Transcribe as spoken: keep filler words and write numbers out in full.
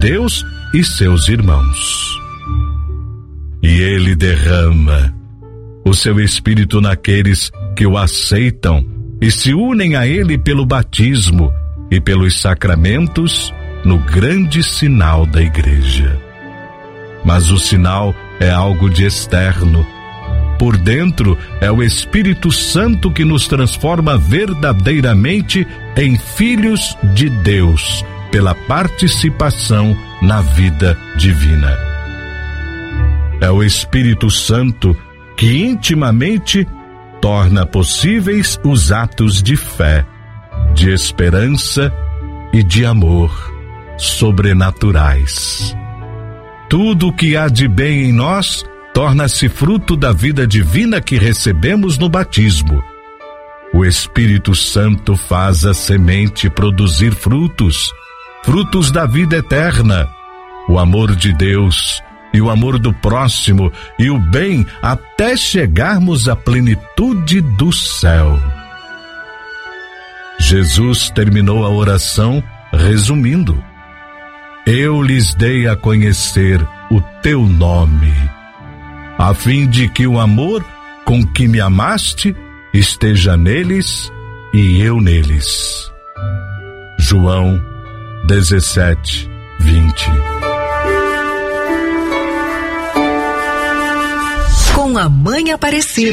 Deus e seus irmãos. E Ele derrama o seu Espírito naqueles que o aceitam e se unem a Ele pelo batismo e pelos sacramentos no grande sinal da Igreja. Mas o sinal é algo de externo. Por dentro é o Espírito Santo que nos transforma verdadeiramente em filhos de Deus, pela participação na vida divina. É o Espírito Santo que intimamente torna possíveis os atos de fé, de esperança e de amor sobrenaturais. Tudo o que há de bem em nós torna-se fruto da vida divina que recebemos no batismo. O Espírito Santo faz a semente produzir frutos, frutos da vida eterna, o amor de Deus e o amor do próximo e o bem até chegarmos à plenitude do céu. Jesus terminou a oração resumindo: Eu lhes dei a conhecer o teu nome, a fim de que o amor com que me amaste esteja neles e eu neles. João dezessete, vinte. Com a Mãe Aparecida.